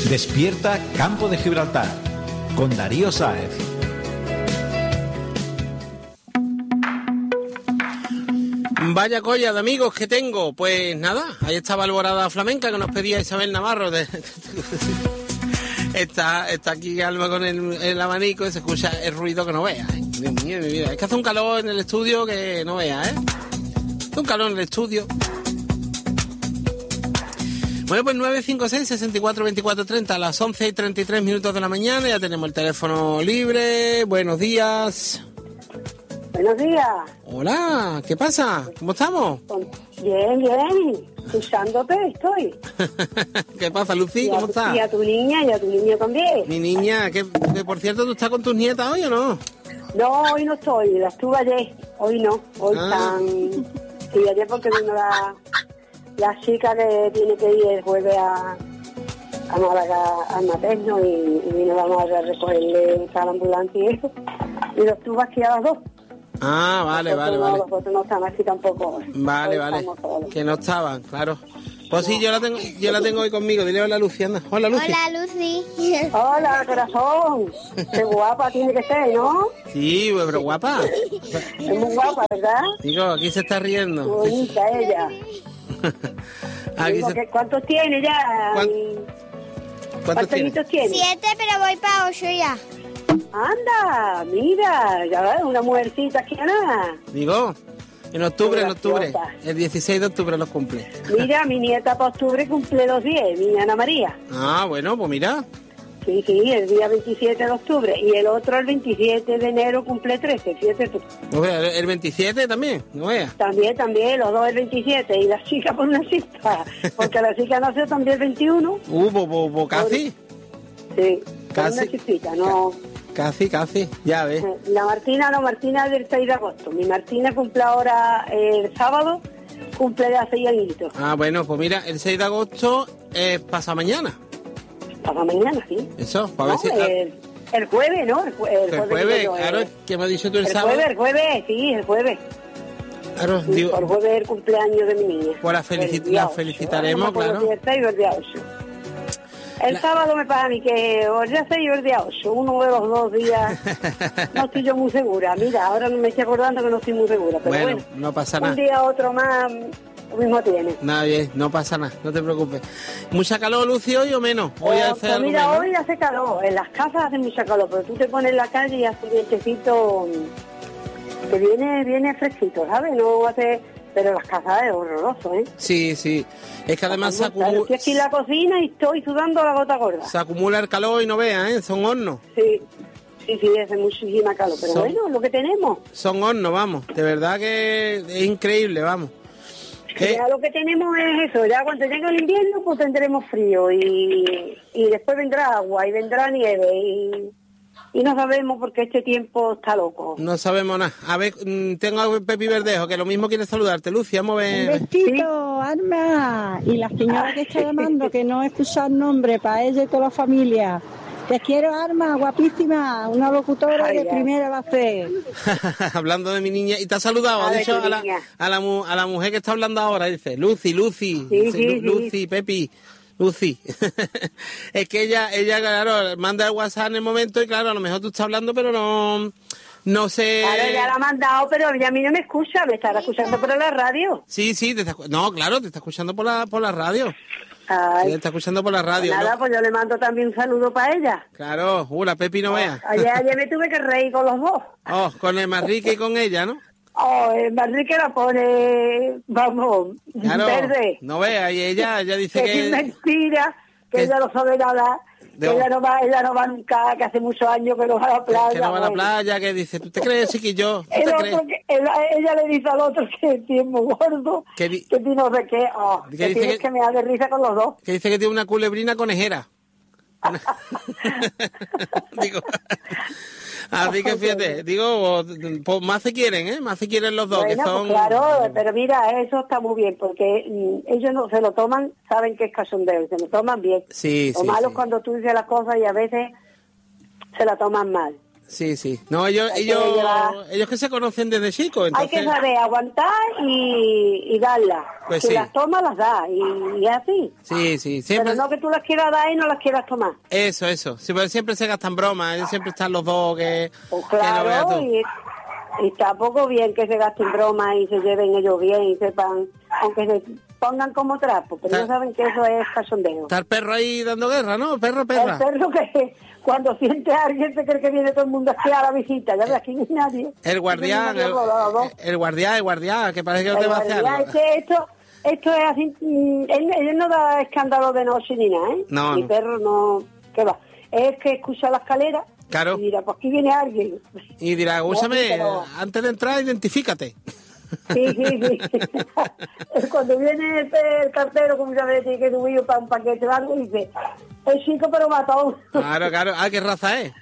Despierta Campo de Gibraltar con Darío Sáez. Vaya colla de amigos que tengo. Pues nada, ahí estaba Alborada Flamenca que nos pedía Isabel Navarro. Está aquí Alma con el abanico y se escucha el ruido que no veas. Dios mío, mi vida. Es que hace un calor en el estudio que no veas, ¿eh? Hace un calor en el estudio. Bueno, pues 956-64-24-30 a las 11:33 de la mañana. Ya tenemos el teléfono libre. Buenos días. Buenos días. Hola, ¿qué pasa? ¿Cómo estamos? Bien, bien. Escuchándote estoy. ¿Qué pasa, Lucy? ¿Cómo estás? Y a tu niña también. Mi niña, que por cierto, ¿tú estás con tus nietas hoy o no? No, hoy no estoy. Las tuve ayer. Hoy no. Hoy están... Sí, ayer porque vino la chica que tiene que ir el jueves a Málaga al materno y vino la madre a recogerle a la ambulancia y eso. Y los tuve aquí a las 2. Ah, vale. Los otros no están así tampoco. Vale. Que no estaban, claro. Pues sí, yo la tengo hoy conmigo. Dile hola, Lucy, anda. Hola, Lucy. Hola, Lucy. Hola, corazón. Qué guapa tiene que ser, ¿no? Sí, pero guapa. Es muy guapa, ¿verdad? Digo, aquí se está riendo. Muy bonita ella. ¿Cuántos tiene ya? ¿Cuántos tienes? tiene? 7, pero voy para 8 ya. Anda, mira, ya ves, una mujercita que nada. Digo, en octubre. Graciosa. El 16 de octubre los cumple. Mira, mi nieta para octubre cumple 2 días, mi Ana María. Ah, bueno, pues mira. Sí, el día 27 de octubre. Y el otro, el 27 de enero, cumple 13, fíjate tú. ¿El 27 también? No veas. También, los dos el 27. Y la chica por una cita, porque la chica nació también el 21. Casi. Sí, casi. Una chiquita, no... Casi, ya ves. La Martina es del 6 de agosto. Mi Martina cumple ahora el sábado, cumple de hace 6 añitos. Ah, bueno, pues mira, el 6 de agosto es pasa mañana. Pasa mañana, sí. Eso, para ver si... El jueves, ¿no? El jueves, claro, ¿qué me has dicho tú el sábado? El jueves. Claro, sí, digo... Por jueves el cumpleaños de mi niña. Pues la felicitaremos, claro. El día 8. El sábado me pasa a mí que o el día 6 o el día 8, uno de los 2 días, no estoy yo muy segura. Mira, ahora no me estoy acordando que no estoy muy segura, pero bueno no pasa nada. Un día otro más, lo mismo tiene. Nada, bien, no pasa nada, no te preocupes. ¿Mucha calor, Lucy, hoy o menos? Pues mira, hoy hace calor, en las casas hace mucha calor, pero tú te pones en la calle y hace un vientecito que viene fresquito, ¿sabes? No hace... Pero las casas es horroroso, ¿eh? Sí. Es que además se acumula... Estoy aquí en la cocina y estoy sudando la gota gorda. Se acumula el calor y no veas, ¿eh? Son hornos. Sí, hace muchísima calor. Pero bueno, es lo que tenemos. Son hornos, vamos. De verdad que es increíble, vamos. Ya lo que tenemos es eso. Ya cuando llegue el invierno, pues tendremos frío. Y después vendrá agua y vendrá nieve y no sabemos porque este tiempo está loco. No sabemos nada. A ver, tengo a Pepi Verdejo, que lo mismo quiere saludarte. Lucy, vamos a ver. Un besito, Arma. Y la señora que está llamando, que no escucha el nombre, para ella y toda la familia. Te quiero, Arma, guapísima. Una locutora de primera base. Hablando de mi niña. Y te ha saludado, ha dicho a la mujer que está hablando ahora. Dice, Lucy. Lucy, Pepi. Lucy, es que ella, claro, manda el WhatsApp en el momento y claro, a lo mejor tú estás hablando, pero no sé... Claro, ya la ha mandado, pero ella a mí no me escucha, me estará escuchando por la radio. Sí, te está escuchando por la radio. Ay. Sí, te está escuchando por la radio. Pues nada, ¿no? pues yo le mando también un saludo para ella. Claro, la Pepi no vea. Ayer me tuve que reír con los dos. Oh, con el Manrique y con ella, ¿no? Oh, el Manrique la pone, vamos, claro, verde. No vea, y ella dice que... es mentira, que ella no sabe nada, que ella no va nunca, que hace muchos años que no va a la playa. Que no va a la playa, que dice, ¿tú te crees, chiquillo? Ella le dice al otro que es muy gordo, que tiene no sé qué, que tienes que me da de risa con los dos. Que dice que tiene una culebrina conejera. Digo... Así que fíjate, digo, pues más se quieren, más se quieren los dos. Bueno, que son... pues claro, pero mira, eso está muy bien, porque ellos no se lo toman, saben que es cachondeo, se lo toman bien. Sí, lo malo es cuando tú dices las cosas y a veces se la toman mal. Sí, sí. No, ellos que se conocen desde chicos. Hay que saber aguantar y darlas. Pues si sí. las tomas, las das. Y es así. Sí, sí. Siempre... Pero no que tú las quieras dar y no las quieras tomar. Eso. Sí, pero siempre se gastan bromas. Ellos siempre están los dos que... Pues claro, que y tampoco bien que se gasten bromas y se lleven ellos bien y sepan, aunque se pongan como trapo, pero ellos saben que eso es cachondeo. Está el perro ahí dando guerra, ¿no? Perra. El perro que cuando siente a alguien se cree que viene todo el mundo aquí a la visita, ya ves, aquí no hay nadie. El guardián, el guardián, que parece que no te va a hacer algo. Esto es así, él no da escándalo de noche ni nada, ¿eh? No. Mi perro no, ¿qué va? Es que escucha la escalera. Claro. Y dirá, pues aquí viene alguien. Y dirá, úsame, antes de entrar, identifícate. Sí. Cuando viene el cartero, como sabes, tiene que subir para un paquete o algo, y dice, es chico pero matón. Claro. Ah, ¿qué raza es?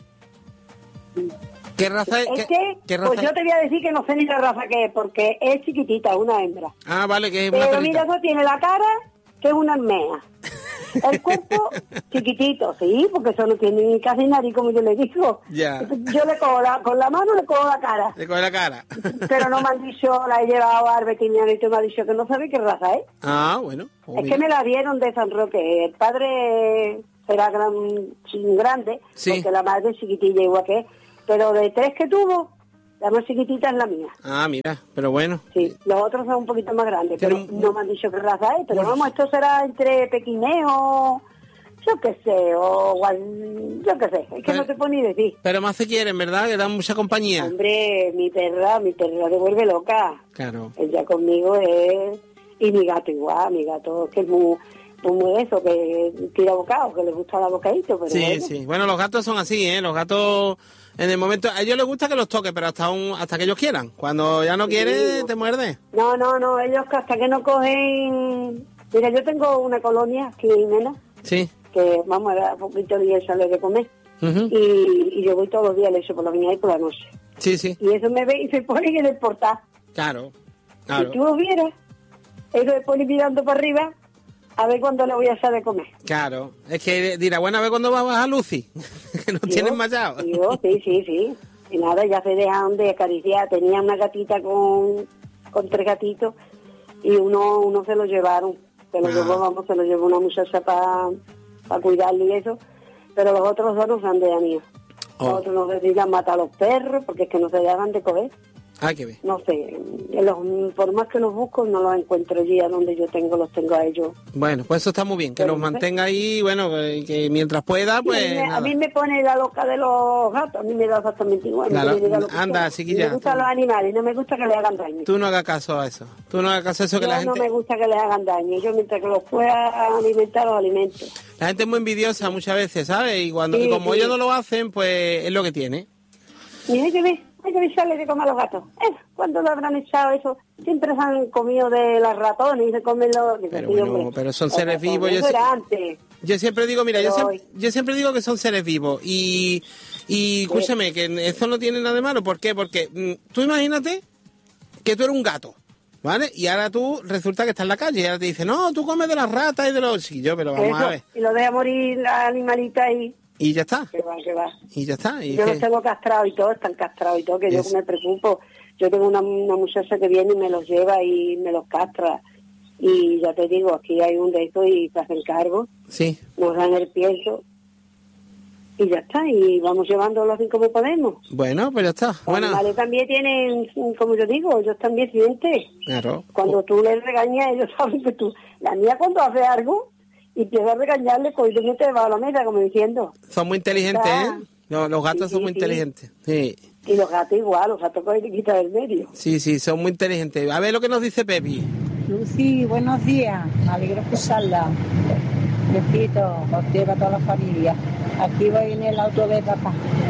¿Qué raza es? ¿Qué raza pues yo te voy a decir que no sé ni la raza que es, porque es chiquitita, una hembra. Ah, vale, que es una pero perrita. mira, eso tiene la cara, que es una almea. El cuerpo chiquitito, sí, porque eso no tiene ni casi nariz, como yo le digo. Ya. Yo le cojo con la mano le cojo la cara. Le coge la cara. Pero no me han dicho, la he llevado a veterinariano y tú me has dicho que no sabe qué raza es. Ah, bueno. Es que me la dieron de San Roque. El padre era grande, sí. Porque la madre es chiquitilla igual que él. Pero de 3 que tuvo, la más chiquitita es la mía. Ah, mira, pero bueno. Sí, los otros son un poquito más grandes, pero no me han dicho qué raza es. Pero bueno. vamos, esto será entre pequineo, yo qué sé, yo qué sé. Es que no te puedo ni decir. Pero más se quieren, ¿verdad? Que dan mucha compañía. Hombre, mi perra te vuelve loca. Claro. Ella conmigo es... Y mi gato igual, mi gato que es muy eso, que tira bocado, que le gusta la bocadito. Pero sí, bueno. sí. Bueno, los gatos son así, ¿eh? Los gatos, en el momento... A ellos les gusta que los toque, pero hasta que ellos quieran. Cuando ya no quieren, te muerde. No, ellos hasta que no cogen... Mira, yo tengo una colonia aquí, nena. Sí. Que vamos a dar un poquito de sale de comer. Uh-huh. Y yo voy todos los días, le echo por la mañana y por la noche. Sí. Y eso me ve y se pone en el portal. Claro. Si tú lo vieras, eso se pone mirando para arriba a ver cuándo le voy a hacer de comer. Claro. Es que dirá, bueno, a ver cuándo va a bajar Lucy, que nos tienen machado. Sí. Y nada, ya se dejaron de acariciar. Tenía una gatita con 3 gatitos y uno se lo llevaron. Se lo llevó una muchacha para cuidarlo y eso. Pero los otros 2 no se han de ido. Los otros no se dedican a matar a los perros porque es que no se dejan de coger. Ah, qué bien. No sé, por más que los busco no los encuentro allí a donde los tengo a ellos. Bueno, pues eso está muy bien, que los mantenga ahí, bueno, que mientras pueda, pues sí, a mí me pone la loca de los gatos, a mí me da exactamente igual. Claro, anda, chiquilla. Me gustan los animales, no me gusta que le hagan daño. Tú no hagas caso a eso, que la gente... No me gusta que le hagan daño, yo mientras que los pueda alimentar, los alimento. La gente es muy envidiosa muchas veces, ¿sabes? Y como ellos no lo hacen, pues es lo que tiene. Y hay que echarle de comer a los gatos. ¿Cuándo lo habrán echado eso? Siempre se han comido de las ratones y se comen los... Pero bueno, pero son seres vivos. Eso era antes. Yo siempre digo, mira, yo siempre digo que son seres vivos. Y escúchame, que eso no tiene nada de malo. ¿Por qué? Porque tú imagínate que tú eres un gato, ¿vale? Y ahora tú resulta que estás en la calle y ahora te dice, no, tú comes de las ratas y de los... Sí, pero vamos a ver. Y lo deja morir la animalita ahí. Y ya está. Que va. Y ya está. Yo los tengo castrados y todo, están castrados y todo, que yo me preocupo. Yo tengo una muchacha que viene y me los lleva y me los castra. Y ya te digo, aquí hay un de estos y se hacen cargo. Sí. Nos dan el pienso. Y ya está, y vamos llevándolos así como podemos. Bueno, pues ya está. Los animales también tienen, como yo digo, ellos también sienten. Claro. Cuando tú les regañas, ellos saben que tú... La mía cuando hace algo... Y empieza a regañarle, pues yo me te va a la mesa, como diciendo. Son muy inteligentes, ¿eh? Los gatos son muy inteligentes. Sí. Y los gatos igual, los gatos que quitan del medio. Sí, son muy inteligentes. A ver lo que nos dice Pepi. Lucy, buenos días. Me alegro escucharla. Besito, contigo a toda la familia. Aquí voy en el auto de papá.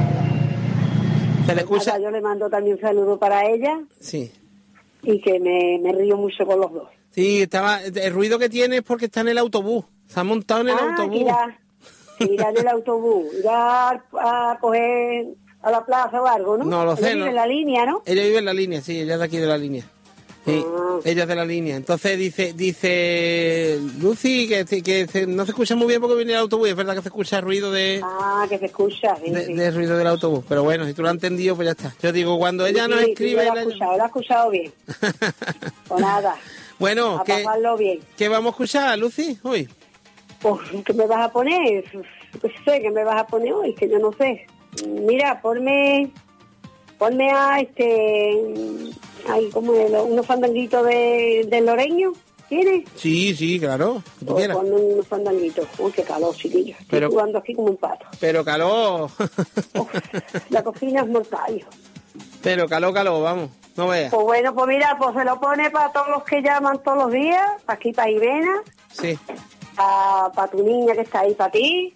¿Se le escucha? Yo le mando también un saludo para ella. Sí. Y que me río mucho con los dos. Sí, el ruido que tiene es porque está en el autobús. Se ha montado en el autobús. Irá en el autobús. Irá a coger a la plaza o algo, ¿no? No lo sé. Ella vive en la línea, ¿no? Ella vive en la línea, sí, ella es de aquí de la línea. Sí, ella es de la línea. Entonces dice Lucy que no se escucha muy bien porque viene el autobús. Es verdad que se escucha el ruido de... que se escucha. Sí, de ruido del autobús. Pero bueno, si tú lo has entendido, pues ya está. Yo digo, cuando ella nos escribe... Lo he escuchado bien. Pues nada. Bueno, a pasarlo bien. ¿Qué vamos a escuchar, Lucy, hoy? Pues, ¿qué me vas a poner? Pues sé que me vas a poner hoy, que yo no sé. Mira, ponme a hay como unos fandanguitos del Loreño, ¿tienes? Sí, claro. Ponme unos fandanguitos. Uy, qué calor, chiquillo. Estoy jugando aquí como un pato. Pero calor. La cocina es mortal. Pero calor, vamos. No veas. Pues bueno, pues mira, pues se lo pone para todos los que llaman todos los días, para aquí, para Irena. Sí. Para tu niña que está ahí, para ti.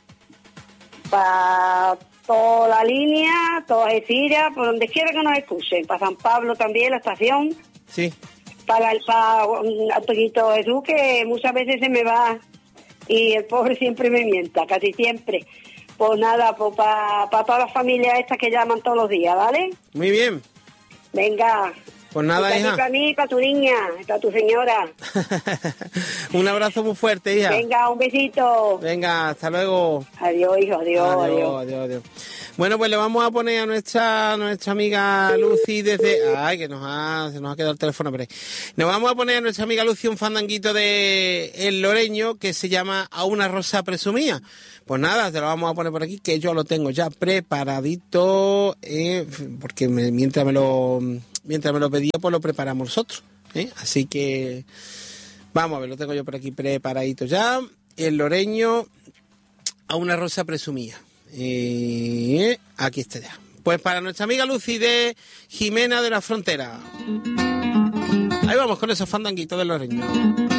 Para toda la línea, toda Gira, por donde quiera que nos escuchen. Para San Pablo también, la estación. Sí. Para Antoñito Jesús, que muchas veces se me va y el pobre siempre me mienta, casi siempre. Pues nada, pues para todas las familias estas que llaman todos los días, ¿vale? Muy bien. Venga. Pues nada, hija. Para mí, para tu niña, para tu señora. Un abrazo muy fuerte, hija. Venga, un besito. Venga, hasta luego. Adiós, hijo, adiós. Bueno, pues le vamos a poner a nuestra amiga Lucy desde... Ay, que se nos ha quedado el teléfono por ahí. Nos vamos a poner a nuestra amiga Lucy un fandanguito de El Loreño que se llama A una rosa presumida. Pues nada, te lo vamos a poner por aquí, que yo lo tengo ya preparadito, porque mientras me lo pedía, pues lo preparamos nosotros. Así que vamos a ver, lo tengo yo por aquí preparadito ya. El Loreño, A una rosa presumida. Aquí está ya. Pues para nuestra amiga Lucy de Jimena de la Frontera. Ahí vamos con esos fandanguitos del Loreño.